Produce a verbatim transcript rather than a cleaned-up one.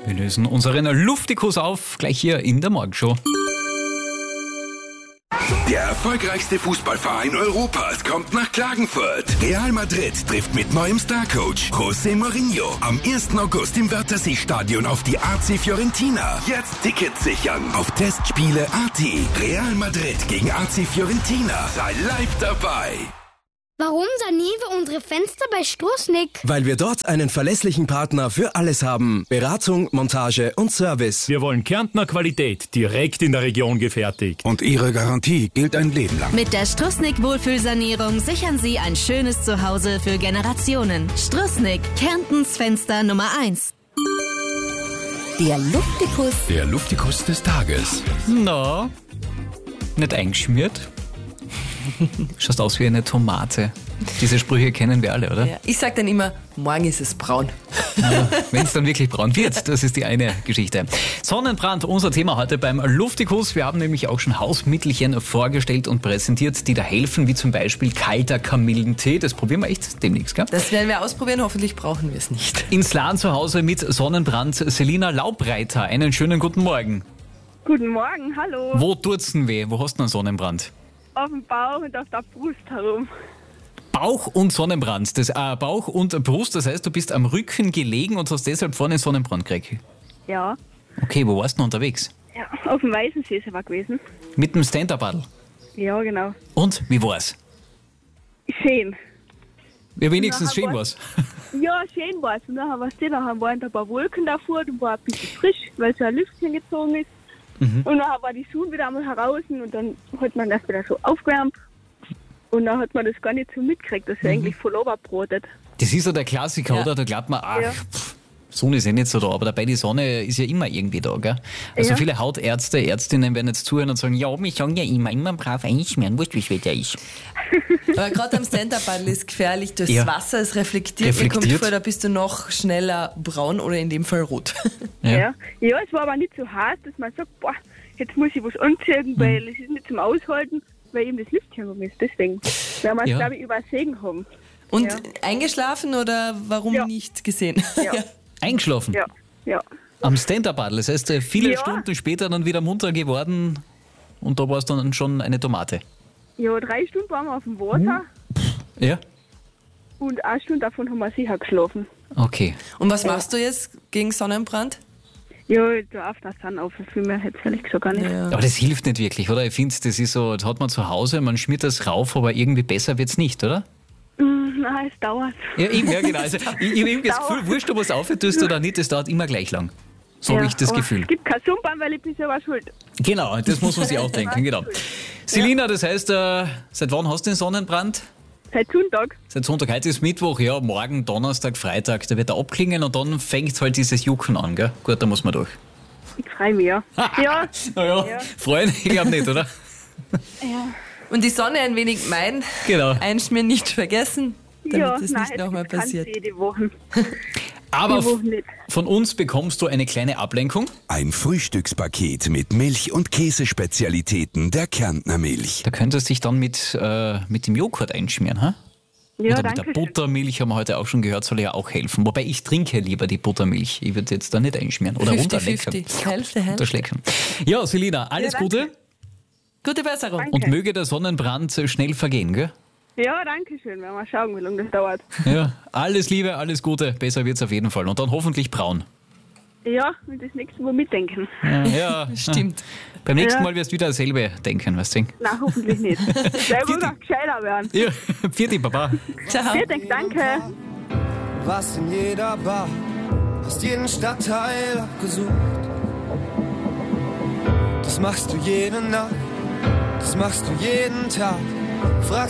Wir lösen unseren Luftikus auf, gleich hier in der Morgenshow. Der erfolgreichste Fußballverein Europas kommt nach Klagenfurt. Real Madrid trifft mit neuem Starcoach José Mourinho am ersten August im Wörthersee-Stadion auf die A C Fiorentina. Jetzt Tickets sichern auf Testspiele Punkt a t. Real Madrid gegen A C Fiorentina. Sei live dabei. Warum sanieren wir unsere Fenster bei Strusnik? Weil wir dort einen verlässlichen Partner für alles haben. Beratung, Montage und Service. Wir wollen Kärntner Qualität, direkt in der Region gefertigt. Und ihre Garantie gilt ein Leben lang. Mit der Strusnik Wohlfühlsanierung sichern Sie ein schönes Zuhause für Generationen. Strusnik, Kärntens Fenster Nummer eins. Der Luftikus. Der Luftikus des Tages. Na, nicht eingeschmiert. Schaust aus wie eine Tomate. Diese Sprüche kennen wir alle, oder? Ja, ich sag dann immer, morgen ist es braun. Ja, wenn es dann wirklich braun wird, das ist die eine Geschichte. Sonnenbrand, unser Thema heute beim Luftikus. Wir haben nämlich auch schon Hausmittelchen vorgestellt und präsentiert, die da helfen, wie zum Beispiel kalter Kamillentee. Das probieren wir echt demnächst, gell? Das werden wir ausprobieren, hoffentlich brauchen wir es nicht. In Slan zu Hause mit Sonnenbrand, Selina Laubreiter. Einen schönen guten Morgen. Guten Morgen, hallo. Wo tut's denn weh? Wo hast du einen Sonnenbrand? Auf dem Bauch und auf der Brust herum. Bauch und Sonnenbrand. Das, äh, Bauch und Brust, das heißt, du bist am Rücken gelegen und hast deshalb vorne Sonnenbrand gekriegt. Ja. Okay, wo warst du denn unterwegs? Ja, auf dem Weißensee ist er gewesen. Mit dem Stand-Up-Paddle? Ja, genau. Und, wie war's? Schön. Ja, wenigstens schön war- war's. Ja, schön war es. Und dann, weißt du, dann waren da ein paar Wolken davor und war ein bisschen frisch, weil so ein Lüftchen gezogen ist. Mhm. Und dann war die Sonne wieder einmal heraus und dann hat man das wieder so aufgewärmt. Und dann hat man das gar nicht so mitgekriegt, dass er eigentlich voll runterbrotet. Das ist ja der Klassiker, Ja. oder? Da glaubt man, ach, Ja. pff, Sonne ist ja nicht so da, aber dabei die Sonne ist ja immer irgendwie da, gell? Also Ja. viele Hautärzte, Ärztinnen werden jetzt zuhören und sagen, ja, wir sagen ja immer, immer brav einschmieren, wurscht, wie schwer der ist. Aber gerade am Stand-Up-Paddle ist gefährlich, das Ja. Wasser ist reflektiert, Reflektiert. mir kommt vor, da bist du noch schneller braun oder in dem Fall rot. Ja. Ja. ja, es war aber nicht so heiß, dass man sagt, boah, jetzt muss ich was anziehen, weil es ist nicht zum Aushalten, weil eben das Lüftchen rum ist. Deswegen, weil wir es, Ja. glaube ich, übersehen haben. Und Ja. eingeschlafen oder warum Ja. nicht gesehen? Ja. Eingeschlafen? Ja, ja. Am Stand-Up-Paddle, das heißt, äh, viele Ja. Stunden später dann wieder munter geworden und da war es dann schon eine Tomate. Ja, drei Stunden waren wir auf dem Wasser Ja? und eine Stunde davon haben wir sicher geschlafen. Okay. Und was machst du jetzt gegen Sonnenbrand? Ja, da auf der Sonne auf, viel mehr hätte ich ehrlich gesagt gar nicht. Aber das hilft nicht wirklich, oder? Ich finde, das ist so, das hat man zu Hause, man schmiert das rauf, aber irgendwie besser wird's nicht, oder? Mm, nein, es dauert. Ja, eben, ja genau. Also, ich ich habe das Gefühl, wurscht, ob du was aufhörst oder nicht, das dauert immer gleich lang. So habe Ja, ich das aber Gefühl. Es gibt keinen Sonnenbrand, weil ich bin selber schuld. Genau, das muss man sich auch denken, genau. Selina, das heißt, äh, seit wann hast du den Sonnenbrand? Seit Sonntag. Seit Sonntag, heute ist Mittwoch, ja, morgen, Donnerstag, Freitag, da wird er abklingen und dann fängt halt dieses Jucken an, gell? Gut, da muss man durch. Ich freue mich, ja. ja. Naja, Ja. freuen, ich glaube nicht, oder? Ja. Und die Sonne ein wenig meiden, Genau. einschmieren nicht vergessen, damit ja, es nein, nicht nochmal das kannst passiert. du jede Woche. Aber Die Woche nicht. von uns bekommst du eine kleine Ablenkung. Ein Frühstückspaket mit Milch- und Käsespezialitäten der Kärntner Milch. Da könntest du dich dann mit, äh, mit dem Joghurt einschmieren, ha? Ja, Oder mit der danke. Buttermilch haben wir heute auch schon gehört, soll ja auch helfen. Wobei ich trinke lieber die Buttermilch. Ich würde jetzt da nicht einschmieren oder runterlecken. fünfzig Hälfte, Hälfte. Unterschlecken. Ja, Selina, alles Ja, danke. Gute Gute Besserung. Danke. und möge der Sonnenbrand äh, schnell vergehen, gell? Ja, danke schön. Werden wir schauen, wie lange das dauert. Ja, alles Liebe, alles Gute. Besser wird's auf jeden Fall. Und dann hoffentlich braun. Ja, und das nächste Mal mitdenken. Ja, ja. Stimmt. Beim nächsten Ja. Mal wirst du wieder dasselbe denken, weißt du? Nein, hoffentlich nicht. Der muss auch gescheiter werden. Ja, Pfiat dich, Baba. Ciao. Vielen Dank, danke. Was in jeder Bar, hast jeden Stadtteil abgesucht. Das machst du jede Nacht, das machst du jeden Tag. Fragst